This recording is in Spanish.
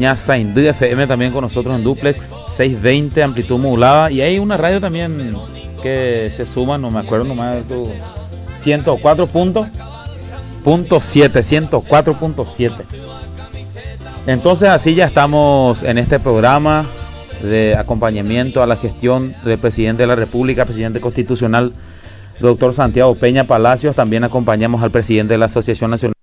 acompaña Saindú FM también con nosotros en Duplex 620 amplitud modulada, y hay una radio también que se suma, no me acuerdo nomás, 104.7. Entonces así ya estamos en este programa de acompañamiento a la gestión del presidente de la República, presidente constitucional, doctor Santiago Peña Palacios. También acompañamos al presidente de la Asociación Nacional